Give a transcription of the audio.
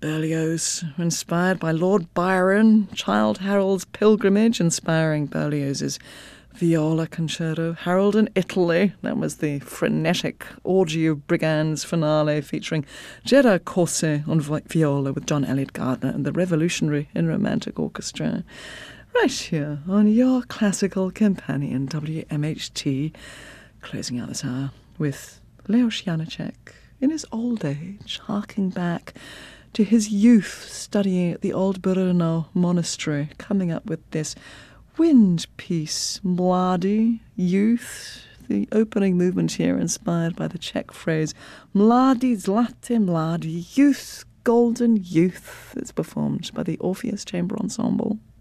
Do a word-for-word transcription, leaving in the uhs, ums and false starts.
Berlioz, inspired by Lord Byron, Childe Harold's Pilgrimage, inspiring Berlioz's Viola Concerto, Harold in Italy, that was the frenetic orgy of brigands finale featuring Gerard Corset on viola with John Elliott Gardner and the Revolutionary and Romantic Orchestra. Right here on your classical companion, W M H T, closing out this hour with Leos Janáček in his old age, harking back to his youth studying at the old Brno monastery, coming up with this wind piece, Mladi, youth. The opening movement here inspired by the Czech phrase Mladi, zlaté mladi, youth, golden youth. It's performed by the Orpheus Chamber Ensemble.